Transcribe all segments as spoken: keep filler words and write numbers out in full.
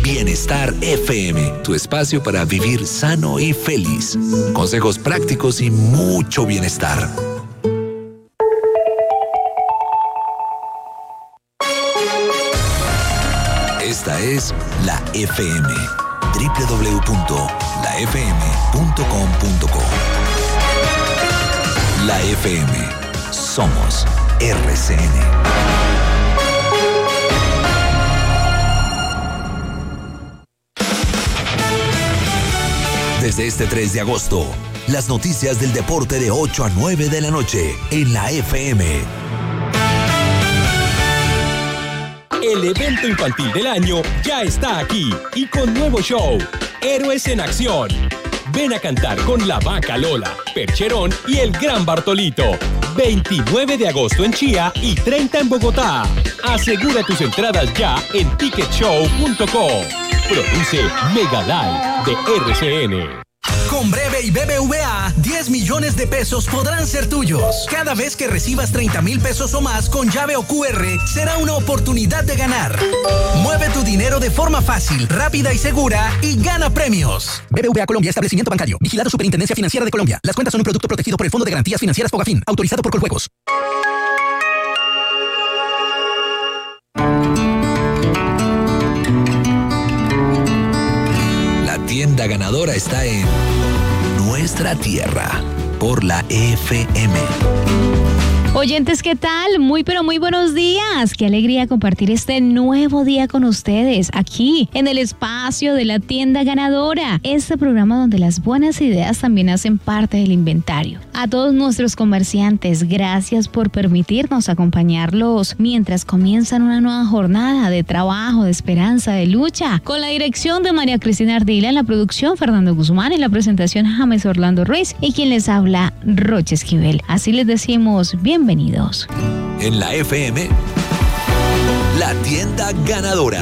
Bienestar F M, tu espacio para vivir sano y feliz. Consejos prácticos y mucho bienestar. Esta es la F M, doble u doble u doble u punto la f m punto com punto co. La F M, somos R C N. Desde este tres de agosto, las noticias del deporte de ocho a nueve de la noche en la F M. El evento infantil del año ya está aquí y con nuevo show, Héroes en Acción. Ven a cantar con la Vaca Lola, Percherón y el Gran Bartolito. veintinueve de agosto en Chía y treinta en Bogotá. Asegura tus entradas ya en ticket show punto com. Produce Megalive de R C N. Con Breve y B B V A, diez millones de pesos podrán ser tuyos. Cada vez que recibas treinta mil pesos o más con llave o Q R, será una oportunidad de ganar. Mueve tu dinero de forma fácil, rápida y segura y gana premios. B B V A Colombia, establecimiento bancario. Vigilado Superintendencia Financiera de Colombia. Las cuentas son un producto protegido por el Fondo de Garantías Financieras Fogafín, autorizado por Coljuegos. La tienda ganadora está en Nuestra Tierra, por la F M. Oyentes, ¿qué tal? Muy pero muy buenos días. Qué alegría compartir este nuevo día con ustedes aquí en el espacio de la tienda ganadora. Este programa donde las buenas ideas también hacen parte del inventario. A todos nuestros comerciantes, gracias por permitirnos acompañarlos mientras comienzan una nueva jornada de trabajo, de esperanza, de lucha. Con la dirección de María Cristina Ardila, en la producción Fernando Guzmán, en la presentación James Orlando Ruiz y quien les habla Rocha Esquivel. Así les decimos bienvenidos. Bienvenidos. En la F M, la tienda ganadora.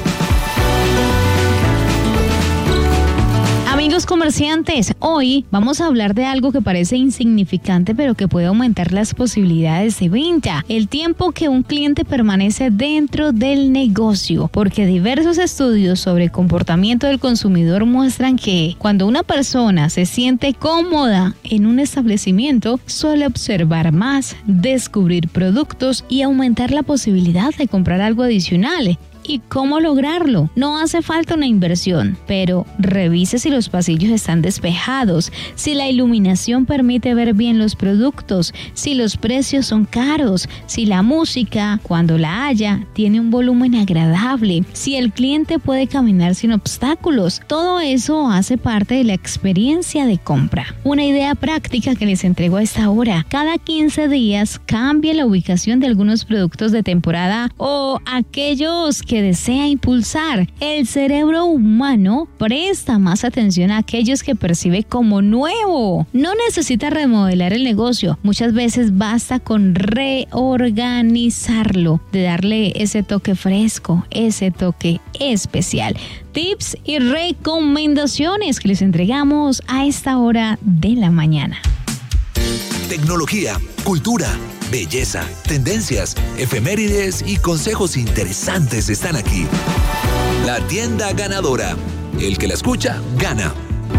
Amigos comerciantes, hoy vamos a hablar de algo que parece insignificante pero que puede aumentar las posibilidades de venta. El tiempo que un cliente permanece dentro del negocio, porque diversos estudios sobre comportamiento del consumidor muestran que cuando una persona se siente cómoda en un establecimiento, suele observar más, descubrir productos y aumentar la posibilidad de comprar algo adicional. ¿Y cómo lograrlo? No hace falta una inversión, pero revise si los pasillos están despejados, si la iluminación permite ver bien los productos, si los precios son caros, si la música, cuando la haya, tiene un volumen agradable, si el cliente puede caminar sin obstáculos. Todo eso hace parte de la experiencia de compra. Una idea práctica que les entrego a esta hora: cada quince días cambie la ubicación de algunos productos de temporada o aquellos que desea impulsar. El cerebro humano presta más atención a aquellos que percibe como nuevo. No necesita remodelar el negocio. Muchas veces basta con reorganizarlo, de darle ese toque fresco, ese toque especial. Tips y recomendaciones que les entregamos a esta hora de la mañana. Tecnología, cultura, belleza, tendencias, efemérides y consejos interesantes están aquí. La tienda ganadora. El que la escucha, gana.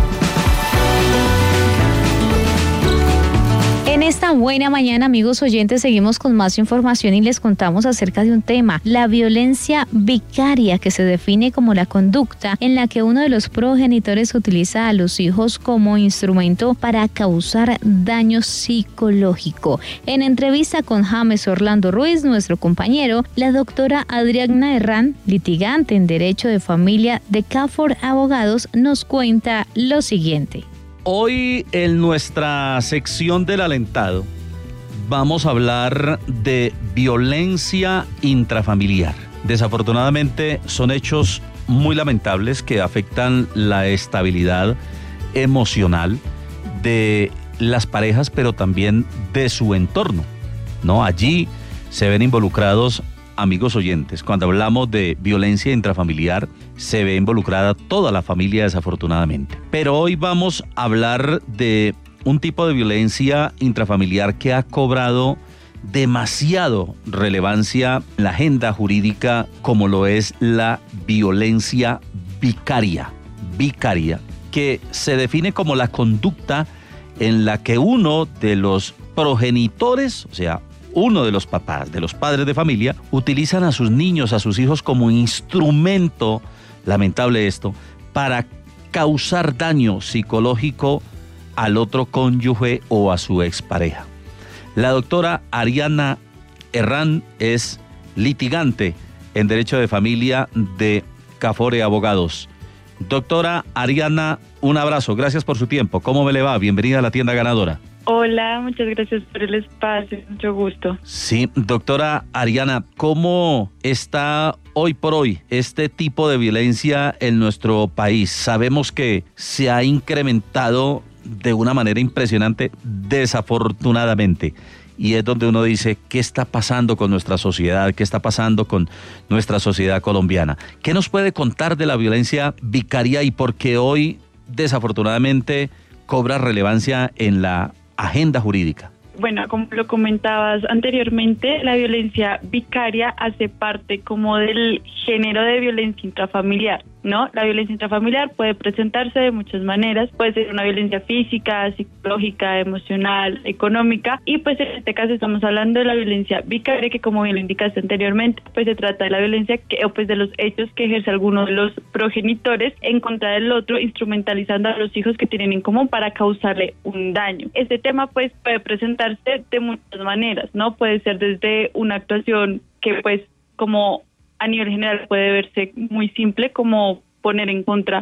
En esta buena mañana, amigos oyentes, seguimos con más información y les contamos acerca de un tema: la violencia vicaria, que se define como la conducta en la que uno de los progenitores utiliza a los hijos como instrumento para causar daño psicológico. En entrevista con James Orlando Ruiz, nuestro compañero, la doctora Adriana Herrán, litigante en Derecho de Familia de CAFOR Abogados, nos cuenta lo siguiente. Hoy en nuestra sección del alentado vamos a hablar de violencia intrafamiliar. Desafortunadamente son hechos muy lamentables que afectan la estabilidad emocional de las parejas, pero también de su entorno, ¿no? Allí se ven involucrados, amigos oyentes, cuando hablamos de violencia intrafamiliar, se ve involucrada toda la familia, desafortunadamente. Pero hoy vamos a hablar de un tipo de violencia intrafamiliar que ha cobrado demasiado relevancia en la agenda jurídica como lo es la violencia vicaria, vicaria, que se define como la conducta en la que uno de los progenitores, o sea, uno de los papás, de los padres de familia, utilizan a sus niños, a sus hijos como instrumento, lamentable esto, para causar daño psicológico al otro cónyuge o a su expareja. La doctora Ariana Herrán es litigante en Derecho de Familia de Cafore Abogados. Doctora Ariana, un abrazo, gracias por su tiempo. ¿Cómo me le va? Bienvenida a la Tienda Ganadora. Hola, muchas gracias por el espacio, mucho gusto. Sí, doctora Ariana, ¿cómo está hoy por hoy este tipo de violencia en nuestro país? Sabemos que se ha incrementado de una manera impresionante, desafortunadamente. Y es donde uno dice, ¿qué está pasando con nuestra sociedad? ¿Qué está pasando con nuestra sociedad colombiana? ¿Qué nos puede contar de la violencia vicaria y por qué hoy, desafortunadamente, cobra relevancia en la agenda jurídica? Bueno, como lo comentabas anteriormente, la violencia vicaria hace parte como del género de violencia intrafamiliar, ¿no? La violencia intrafamiliar puede presentarse de muchas maneras, puede ser una violencia física, psicológica, emocional, económica, y pues en este caso estamos hablando de la violencia vicaria, que como bien lo indicaste anteriormente, pues se trata de la violencia que, o pues de los hechos que ejerce alguno de los progenitores en contra del otro, instrumentalizando a los hijos que tienen en común para causarle un daño. Este tema pues puede presentarse de muchas maneras, ¿no? Puede ser desde una actuación que pues como a nivel general puede verse muy simple, como poner en contra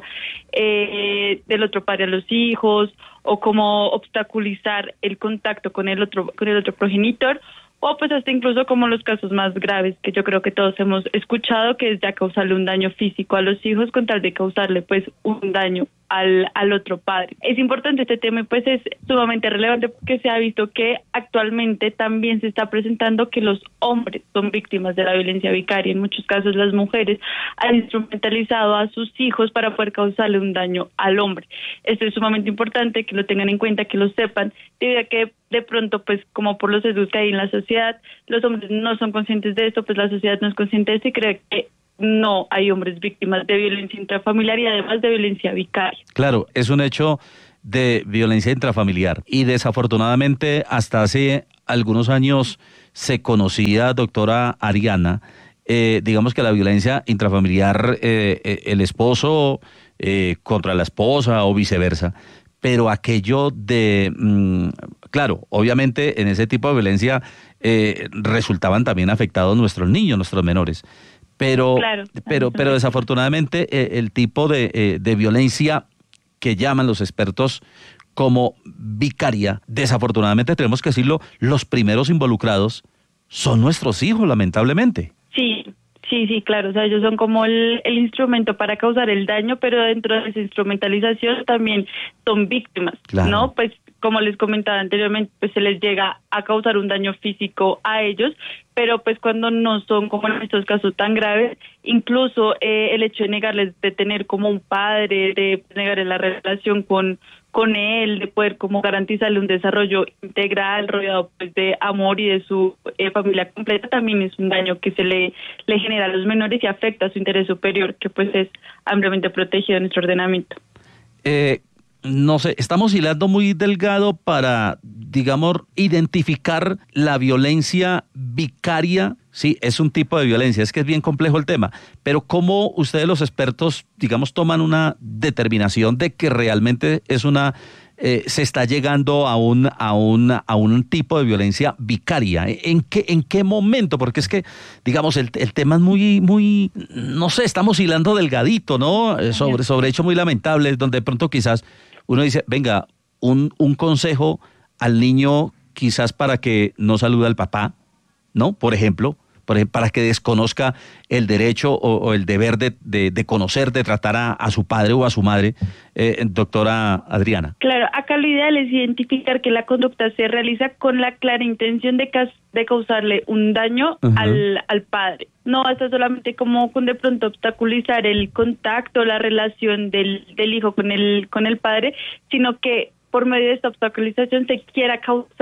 eh, del otro padre a los hijos, o como obstaculizar el contacto con el otro con el otro progenitor, o pues hasta incluso como los casos más graves que yo creo que todos hemos escuchado, que es ya causarle un daño físico a los hijos con tal de causarle pues un daño al, al otro padre. Es importante este tema y pues es sumamente relevante porque se ha visto que actualmente también se está presentando que los hombres son víctimas de la violencia vicaria. En muchos casos las mujeres han instrumentalizado a sus hijos para poder causarle un daño al hombre. Esto es sumamente importante que lo tengan en cuenta, que lo sepan, debido a que de pronto pues como por los sesgos que hay en la sociedad, los hombres no son conscientes de esto, pues la sociedad no es consciente de esto y cree que no hay hombres víctimas de violencia intrafamiliar y además de violencia vicaria. Claro, es un hecho de violencia intrafamiliar y desafortunadamente hasta hace algunos años se conocía, doctora Ariana, eh, digamos que la violencia intrafamiliar, eh, eh, el esposo eh, contra la esposa o viceversa, pero aquello de, mmm, claro, obviamente en ese tipo de violencia eh, resultaban también afectados nuestros niños, nuestros menores. Pero, claro, pero, pero desafortunadamente eh, el tipo de, eh, de violencia que llaman los expertos como vicaria, desafortunadamente tenemos que decirlo, los primeros involucrados son nuestros hijos, lamentablemente. Sí, sí, sí, claro, o sea, ellos son como el, el instrumento para causar el daño, pero dentro de esa instrumentalización también son víctimas, claro, ¿no? Pues como les comentaba anteriormente, pues se les llega a causar un daño físico a ellos, pero pues cuando no son como en estos casos tan graves, incluso eh, el hecho de negarles de tener como un padre, de negarles la relación con con él, de poder como garantizarle un desarrollo integral, rodeado pues de amor y de su eh, familia completa, también es un daño que se le, le genera a los menores y afecta a su interés superior, que pues es ampliamente protegido en nuestro ordenamiento. Eh, no sé, estamos hilando muy delgado para, digamos, identificar la violencia vicaria. Sí, es un tipo de violencia, es que es bien complejo el tema, pero ¿cómo ustedes los expertos, digamos, toman una determinación de que realmente es una, eh, se está llegando a un, a un, a un tipo de violencia vicaria? ¿En qué, en qué momento? Porque es que, digamos, el, el tema es muy, muy, no sé, estamos hilando delgadito, ¿no? Sobre, sobre hechos muy lamentables, donde de pronto quizás uno dice, venga, un, un consejo al niño quizás para que no salude al papá, ¿no? Por ejemplo, por ejemplo, para que desconozca el derecho o, o el deber de, de, de conocer, de tratar a, a su padre o a su madre, eh, doctora Adriana. Claro, acá lo ideal es identificar que la conducta se realiza con la clara intención de, ca- de causarle un daño uh-huh. al, al padre. No basta solamente como con de pronto obstaculizar el contacto, la relación del, del hijo con el, con el padre, sino que por medio de esta obstaculización se quiera causar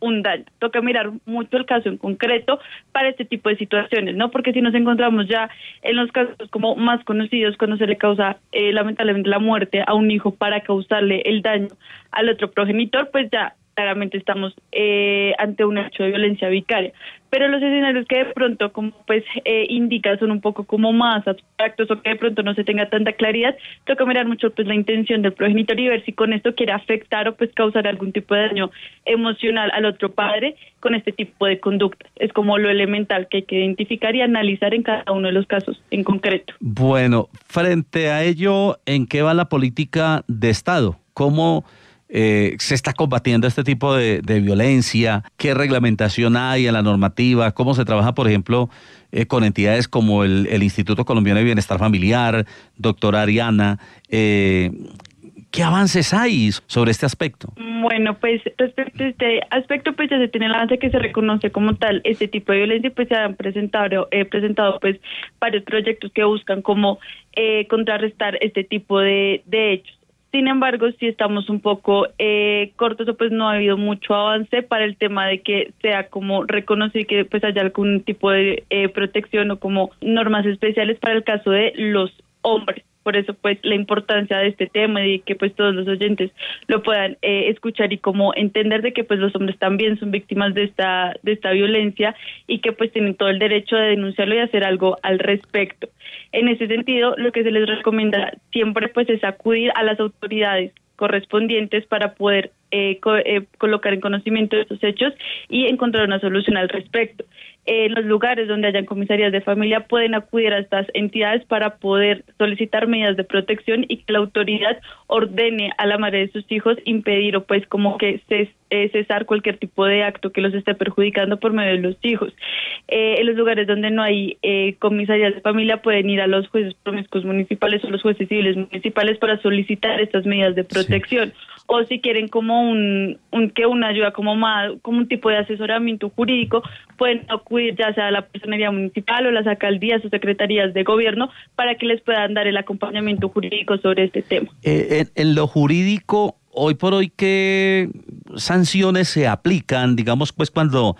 un daño. Toca mirar mucho el caso en concreto para este tipo de situaciones, ¿no? Porque si nos encontramos ya en los casos como más conocidos, cuando se le causa eh, lamentablemente la muerte a un hijo para causarle el daño al otro progenitor, pues ya claramente estamos eh, ante un hecho de violencia vicaria. Pero los escenarios que de pronto como pues eh, indica son un poco como más abstractos o que de pronto no se tenga tanta claridad, toca mirar mucho pues la intención del progenitor y ver si con esto quiere afectar o pues causar algún tipo de daño emocional al otro padre con este tipo de conductas. Es como lo elemental que hay que identificar y analizar en cada uno de los casos en concreto. Bueno, frente a ello, ¿en qué va la política de Estado? ¿Cómo Eh, se está combatiendo este tipo de, de violencia? ¿Qué reglamentación hay en la normativa? ¿Cómo se trabaja, por ejemplo, eh, con entidades como el, el Instituto Colombiano de Bienestar Familiar, doctora Ariana? Eh, ¿Qué avances hay sobre este aspecto? Bueno, pues respecto a este aspecto, pues ya se tiene el avance que se reconoce como tal este tipo de violencia y pues se han presentado, eh, presentado pues varios proyectos que buscan como eh, contrarrestar este tipo de, de hechos. Sin embargo, si estamos un poco eh, cortos o pues no ha habido mucho avance para el tema de que sea como reconocer que pues haya algún tipo de eh, protección o como normas especiales para el caso de los hombres. Por eso pues la importancia de este tema y que pues todos los oyentes lo puedan eh, escuchar y como entender de que pues los hombres también son víctimas de esta de esta violencia y que pues tienen todo el derecho de denunciarlo y hacer algo al respecto. En ese sentido, lo que se les recomienda siempre pues es acudir a las autoridades correspondientes para poder eh, co- eh, colocar en conocimiento de estos hechos y encontrar una solución al respecto. Eh, en los lugares donde hayan comisarías de familia pueden acudir a estas entidades para poder solicitar medidas de protección y que la autoridad ordene a la madre de sus hijos impedir o pues como que ces, eh, cesar cualquier tipo de acto que los esté perjudicando por medio de los hijos. Eh, en los lugares donde no hay eh, comisarías de familia pueden ir a los jueces promiscuos municipales o los jueces civiles municipales para solicitar estas medidas de protección. Sí. O si quieren como un, un que una ayuda como más, como un tipo de asesoramiento jurídico, pueden acudir ya sea a la personería municipal o las alcaldías o secretarías de gobierno para que les puedan dar el acompañamiento jurídico sobre este tema. Eh, en, en lo jurídico, hoy por hoy, ¿qué sanciones se aplican? Digamos, pues cuando,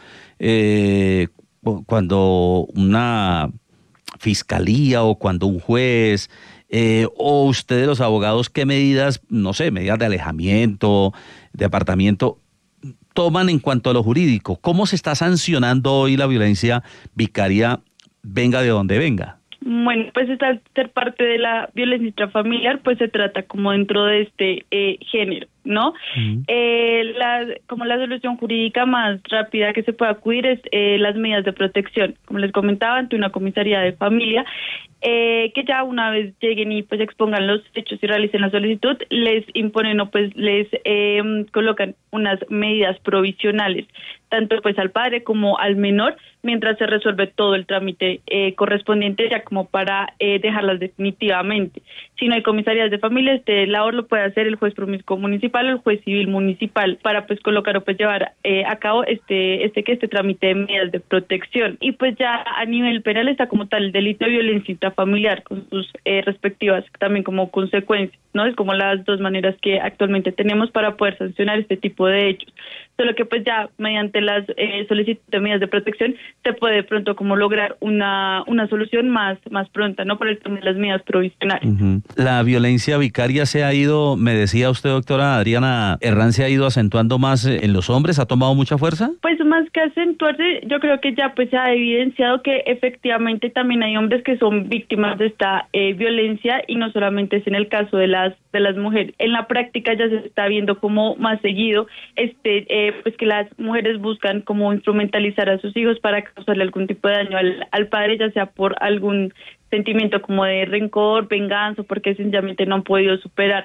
eh, cuando una fiscalía o cuando un juez... Eh, o ustedes los abogados, ¿qué medidas, no sé, medidas de alejamiento, de apartamiento, toman en cuanto a lo jurídico? ¿Cómo se está sancionando hoy la violencia vicaria, venga de donde venga? Bueno, pues esta ser parte de la violencia intrafamiliar, pues se trata como dentro de este eh, género, ¿no? Uh-huh. Eh, la, como la solución jurídica más rápida que se puede acudir es eh, las medidas de protección, como les comentaba, ante una comisaría de familia, eh, que ya una vez lleguen y pues expongan los hechos y realicen la solicitud, les imponen o pues les eh, colocan unas medidas provisionales, tanto pues al padre como al menor, mientras se resuelve todo el trámite eh, correspondiente ya como para eh, dejarlas definitivamente. Si no hay comisarías de familia, este labor lo puede hacer el juez promiscuo municipal o el juez civil municipal para pues colocar o pues llevar eh, a cabo este este que este trámite de medidas de protección. Y pues ya a nivel penal está como tal el delito de violencia intrafamiliar con sus eh, respectivas también como consecuencias, ¿no? Es como las dos maneras que actualmente tenemos para poder sancionar este tipo de hechos. Solo que pues ya mediante las eh, solicitudes de medidas de protección se puede de pronto como lograr una una solución más más pronta, ¿no? Por el tema de las medidas provisionales. Uh-huh. La violencia vicaria se ha ido, me decía usted, doctora Adriana Herrán, se ha ido acentuando más en los hombres, ¿ha tomado mucha fuerza? Pues más que acentuarse, yo creo que ya pues se ha evidenciado que efectivamente también hay hombres que son víctimas de esta eh, violencia y no solamente es en el caso de las de las mujeres. En la práctica ya se está viendo como más seguido este eh, pues que las mujeres buscan como instrumentalizar a sus hijos para causarle algún tipo de daño al, al padre, ya sea por algún sentimiento como de rencor, venganza, porque sencillamente no han podido superar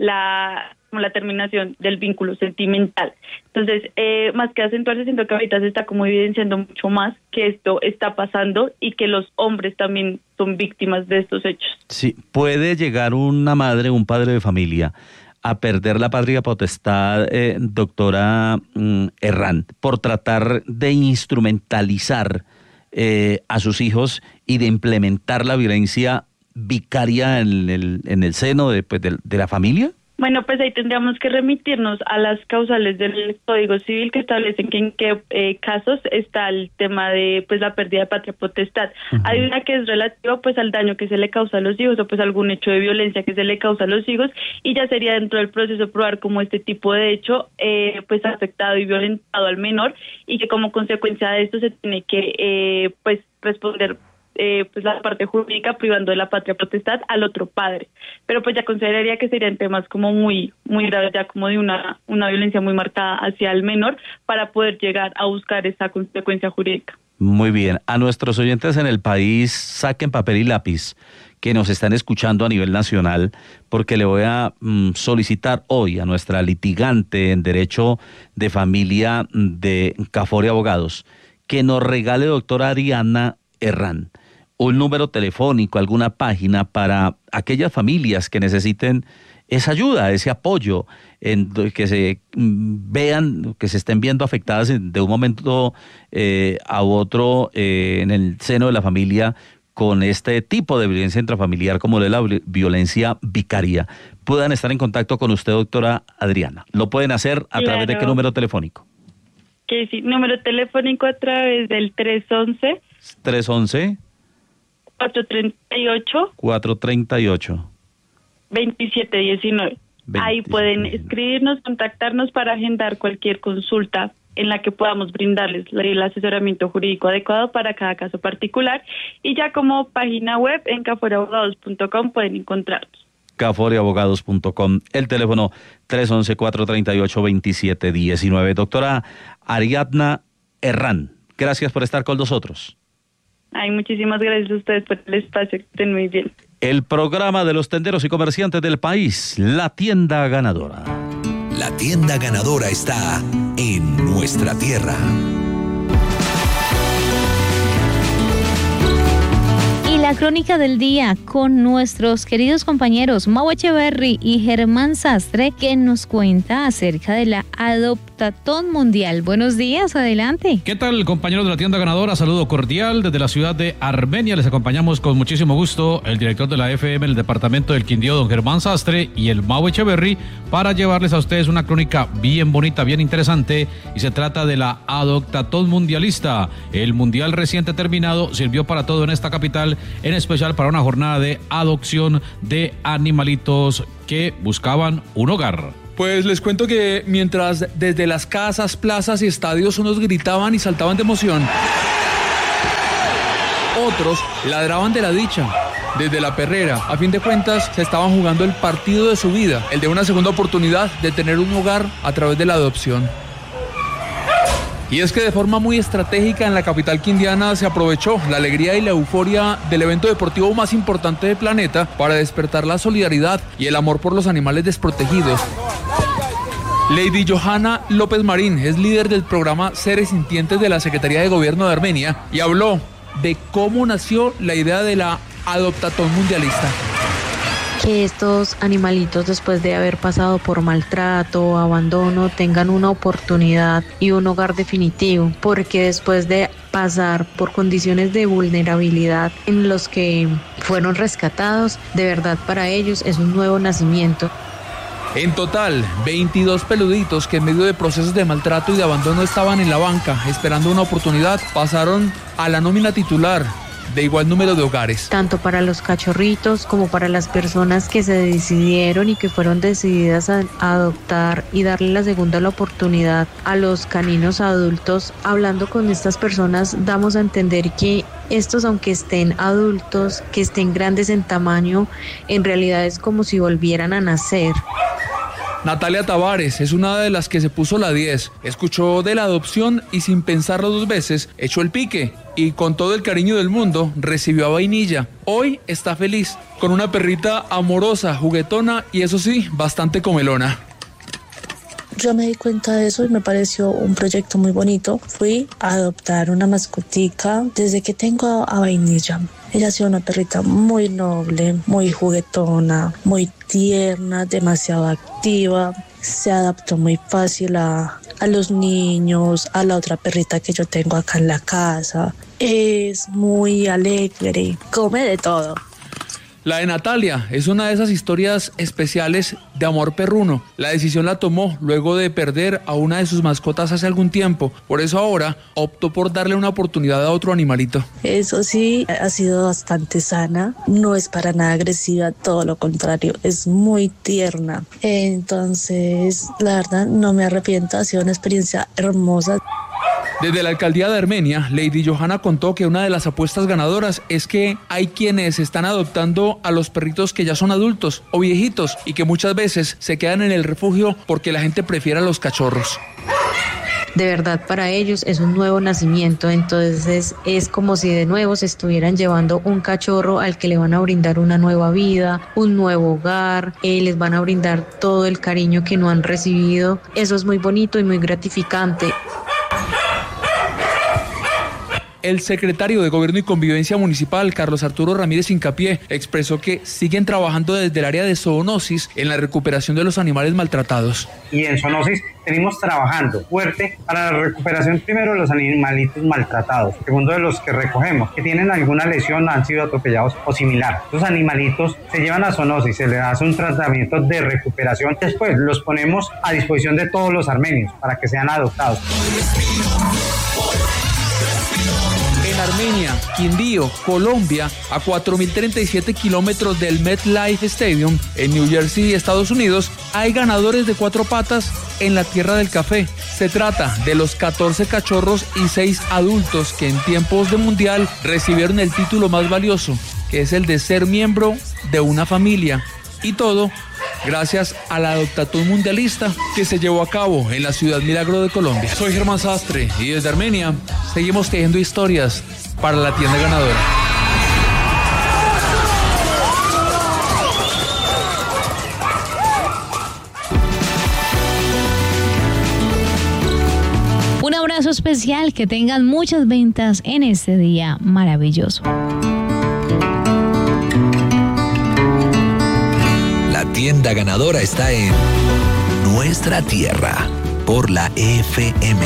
la como la terminación del vínculo sentimental. Entonces, eh, más que acentuarse, siento que ahorita se está como evidenciando mucho más que esto está pasando y que los hombres también son víctimas de estos hechos. Sí, puede llegar una madre, un padre de familia a perder la patria potestad, eh, doctora mm, Herrán, por tratar de instrumentalizar eh, a sus hijos y de implementar la violencia vicaria en el, en el seno de, pues, de, de la familia? Bueno, pues ahí tendríamos que remitirnos a las causales del Código Civil que establecen que en qué eh, casos está el tema de pues la pérdida de patria potestad. Uh-huh. Hay una que es relativa pues al daño que se le causa a los hijos o pues algún hecho de violencia que se le causa a los hijos y ya sería dentro del proceso probar cómo este tipo de hecho eh, pues ha afectado y violentado al menor y que como consecuencia de esto se tiene que eh, pues responder Eh, pues la parte jurídica privando de la patria potestad al otro padre, pero pues ya consideraría que serían temas como muy muy graves, ya como de una una violencia muy marcada hacia el menor para poder llegar a buscar esa consecuencia jurídica. Muy bien, a nuestros oyentes en el país saquen papel y lápiz que nos están escuchando a nivel nacional, porque le voy a mm, solicitar hoy a nuestra litigante en derecho de familia de Cafori Abogados que nos regale, doctora Ariadna Herrán, un número telefónico, alguna página para aquellas familias que necesiten esa ayuda, ese apoyo, en que se vean, que se estén viendo afectadas de un momento eh, a otro eh, en el seno de la familia con este tipo de violencia intrafamiliar como de la violencia vicaria. Puedan estar en contacto con usted, doctora Adriana. ¿Lo pueden hacer a claro. través de qué número telefónico? Que sí, número telefónico a través del tres once tres once cuatro treinta y ocho cuatro treinta y ocho veintisiete diecinueve. Ahí pueden escribirnos, contactarnos para agendar cualquier consulta en la que podamos brindarles el asesoramiento jurídico adecuado para cada caso particular y ya como página web en cafori abogados punto com pueden encontrarnos. cafori abogados punto com, el teléfono tres once cuatro treinta y ocho veintisiete diecinueve. Doctora Ariadna Herrán, gracias por estar con nosotros. Ay, muchísimas gracias a ustedes por el espacio, que estén muy bien. El programa de los tenderos y comerciantes del país, La Tienda Ganadora. La Tienda Ganadora está en nuestra tierra. La crónica del día con nuestros queridos compañeros Mau Echeverry y Germán Sastre, que nos cuenta acerca de la Adoptatón Mundial. Buenos días, adelante. ¿Qué tal, compañeros de la Tienda Ganadora? Saludo cordial desde la ciudad de Armenia. Les acompañamos con muchísimo gusto el director de la F M en el departamento del Quindío, don Germán Sastre, y el Mau Echeverry, para llevarles a ustedes una crónica bien bonita, bien interesante, y se trata de la Adoptatón Mundialista. El mundial reciente terminado sirvió para todo en esta capital, en especial para una jornada de adopción de animalitos que buscaban un hogar. Pues les cuento que mientras desde las casas, plazas y estadios unos gritaban y saltaban de emoción, otros ladraban de la dicha. Desde la perrera, a fin de cuentas, se estaban jugando el partido de su vida, el de una segunda oportunidad de tener un hogar a través de la adopción. Y es que de forma muy estratégica en la capital quindiana se aprovechó la alegría y la euforia del evento deportivo más importante del planeta para despertar la solidaridad y el amor por los animales desprotegidos. Lady Johanna López Marín es líder del programa Seres Sintientes de la Secretaría de Gobierno de Armenia y habló de cómo nació la idea de la Adoptatón Mundialista. Que estos animalitos, después de haber pasado por maltrato o abandono, tengan una oportunidad y un hogar definitivo, porque después de pasar por condiciones de vulnerabilidad en los que fueron rescatados, de verdad para ellos es un nuevo nacimiento. En total, veintidós peluditos que en medio de procesos de maltrato y de abandono estaban en la banca esperando una oportunidad, pasaron a la nómina titular de igual número de hogares. Tanto para los cachorritos como para las personas que se decidieron y que fueron decididas a adoptar y darle la segunda la oportunidad a los caninos adultos. Hablando con estas personas, damos a entender que estos, aunque estén adultos, que estén grandes en tamaño, en realidad es como si volvieran a nacer. Natalia Tavares es una de las que se puso la diez, escuchó de la adopción y sin pensarlo dos veces, echó el pique y con todo el cariño del mundo recibió a Vainilla. Hoy está feliz, con una perrita amorosa, juguetona y eso sí, bastante comelona. Yo me di cuenta de eso y me pareció un proyecto muy bonito. Fui a adoptar una mascotica desde que tengo a Vainilla. Ella ha sido una perrita muy noble, muy juguetona, muy tierna, demasiado activa. Se adaptó muy fácil a, a los niños, a la otra perrita que yo tengo acá en la casa. Es muy alegre, come de todo. La de Natalia es una de esas historias especiales de amor perruno. La decisión la tomó luego de perder a una de sus mascotas hace algún tiempo. Por eso ahora optó por darle una oportunidad a otro animalito. Eso sí, ha sido bastante sana. No es para nada agresiva, todo lo contrario, es muy tierna. Entonces, la verdad, no me arrepiento. Ha sido una experiencia hermosa. Desde la alcaldía de Armenia, Lady Johanna contó que una de las apuestas ganadoras es que hay quienes están adoptando a los perritos que ya son adultos o viejitos y que muchas veces se quedan en el refugio porque la gente prefiere a los cachorros. De verdad, para ellos es un nuevo nacimiento, entonces es como si de nuevo se estuvieran llevando un cachorro al que le van a brindar una nueva vida, un nuevo hogar, eh, les van a brindar todo el cariño que no han recibido. Eso es muy bonito y muy gratificante. El secretario de Gobierno y Convivencia Municipal, Carlos Arturo Ramírez Hincapié, expresó que siguen trabajando desde el área de zoonosis en la recuperación de los animales maltratados. Y en zoonosis venimos trabajando fuerte para la recuperación primero de los animalitos maltratados, segundo de los que recogemos, que tienen alguna lesión, han sido atropellados o similar. Los animalitos se llevan a zoonosis, se les hace un tratamiento de recuperación, después los ponemos a disposición de todos los armenios para que sean adoptados. En Armenia, Quindío, Colombia, a cuatro mil treinta y siete kilómetros del MetLife Stadium, en New Jersey, Estados Unidos, hay ganadores de cuatro patas en la tierra del café. Se trata de los catorce cachorros y seis adultos que en tiempos de mundial recibieron el título más valioso, que es el de ser miembro de una familia. Y todo gracias a la Adoptatún Mundialista que se llevó a cabo en la Ciudad Milagro de Colombia. Soy Germán Sastre y desde Armenia seguimos tejiendo historias para la tienda ganadora. Un abrazo especial, que tengan muchas ventas en este día maravilloso. La tienda ganadora está en Nuestra Tierra por la F M.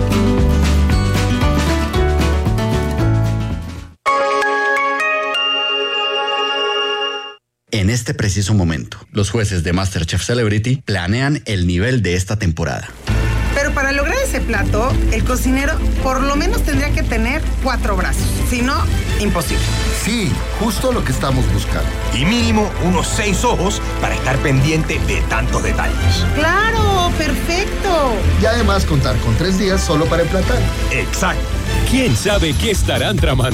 En este preciso momento, los jueces de MasterChef Celebrity planean el nivel de esta temporada. Pero para lograr ese plato, el cocinero por lo menos tendría que tener cuatro brazos. Si no, imposible. Sí, justo lo que estamos buscando. Y mínimo unos seis ojos para estar pendiente de tantos detalles. ¡Claro! ¡Perfecto! Y además contar con tres días solo para emplatar. Exacto. ¿Quién sabe qué estarán tramando?